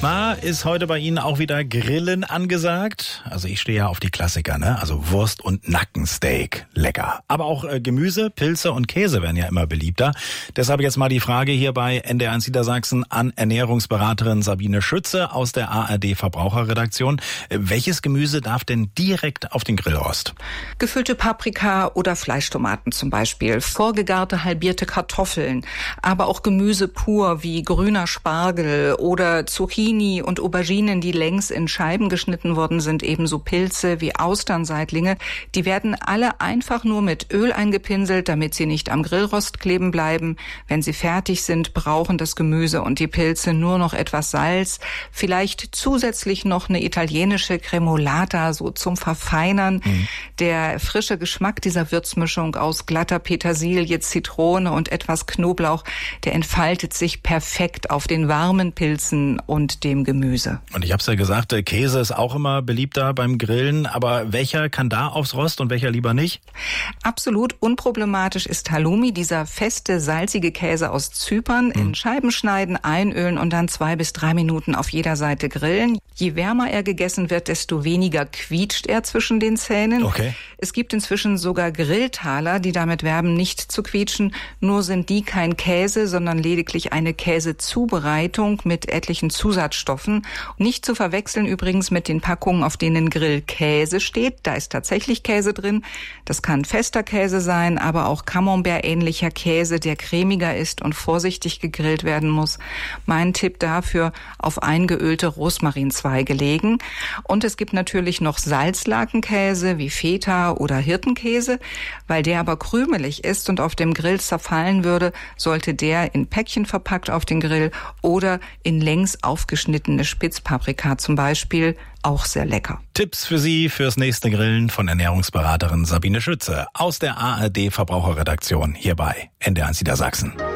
Na, ist heute bei Ihnen auch wieder Grillen angesagt? Also ich stehe ja auf die Klassiker, ne? Also Wurst und Nackensteak, lecker. Aber auch Gemüse, Pilze und Käse werden ja immer beliebter. Deshalb jetzt mal die Frage hier bei NDR1 Niedersachsen an Ernährungsberaterin Sabine Schütze aus der ARD Verbraucherredaktion. Welches Gemüse darf denn direkt auf den Grillrost? Gefüllte Paprika oder Fleischtomaten zum Beispiel, vorgegarte halbierte Kartoffeln, aber auch Gemüse pur wie grüner Spargel oder Zucchini und Auberginen, die längs in Scheiben geschnitten worden sind, ebenso Pilze wie Austernseitlinge. Die werden alle einfach nur mit Öl eingepinselt, damit sie nicht am Grillrost kleben bleiben. Wenn sie fertig sind, brauchen das Gemüse und die Pilze nur noch etwas Salz, vielleicht zusätzlich noch eine italienische Cremolata, so zum Verfeinern. Der frische Geschmack dieser Würzmischung aus glatter Petersilie, Zitrone und etwas Knoblauch, der entfaltet sich perfekt auf den warmen Pilzen und dem Gemüse. Und ich habe es ja gesagt, Käse ist auch immer beliebter beim Grillen, aber welcher kann da aufs Rost und welcher lieber nicht? Absolut unproblematisch ist Halloumi, dieser feste, salzige Käse aus Zypern. In Scheiben schneiden, einölen und dann 2 bis 3 Minuten auf jeder Seite grillen. Je wärmer er gegessen wird, desto weniger quietscht er zwischen den Zähnen. Okay. Es gibt inzwischen sogar Grilltaler, die damit werben, nicht zu quietschen. Nur sind die kein Käse, sondern lediglich eine Käsezubereitung mit etlichen Zusatzstoffen. Nicht zu verwechseln übrigens mit den Packungen, auf denen Grillkäse steht. Da ist tatsächlich Käse drin. Das kann fester Käse sein, aber auch Camembert-ähnlicher Käse, der cremiger ist und vorsichtig gegrillt werden muss. Mein Tipp dafür: auf eingeölte Rosmarinzweige legen. Und es gibt natürlich noch Salzlakenkäse wie Feta oder Hirtenkäse. Weil der aber krümelig ist und auf dem Grill zerfallen würde, sollte der in Päckchen verpackt auf den Grill oder in längs aufgeschnittene Spitzpaprika zum Beispiel, auch sehr lecker. Tipps für Sie fürs nächste Grillen von Ernährungsberaterin Sabine Schütze aus der ARD Verbraucherredaktion hier bei NDR1 Niedersachsen.